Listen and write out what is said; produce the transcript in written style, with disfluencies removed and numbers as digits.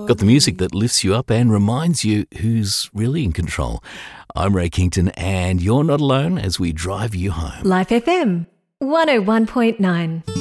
Got the music that lifts you up and reminds you who's really in control. I'm Ray Kington, and you're not alone as we drive you home. Life FM 101.9.